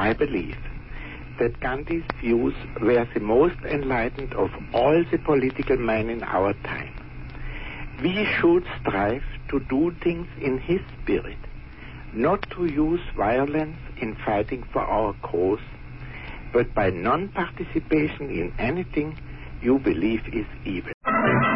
I believe that Gandhi's views were the most enlightened of all the political men in our time. We should strive to do things in his spirit, not to use violence in fighting for our cause, but by non-participation in anything you believe is evil.